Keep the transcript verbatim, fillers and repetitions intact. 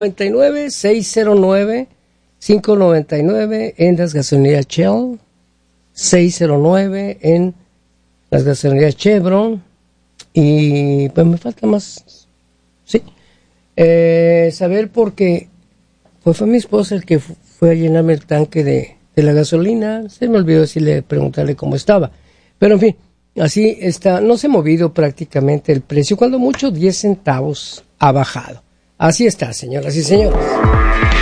noventa y nueve, seis cero nueve, cinco noventa y nueve en las gasolinerías Shell, seis cero nueve en las gasolinerías Chevron, y pues me falta más, sí, eh, saber porque pues fue mi esposa el que fu- fue a llenarme el tanque de, de la gasolina. Se me olvidó decirle, preguntarle cómo estaba, pero en fin, así está, no se ha movido prácticamente el precio, cuando mucho diez centavos ha bajado. Así está, señoras y señores.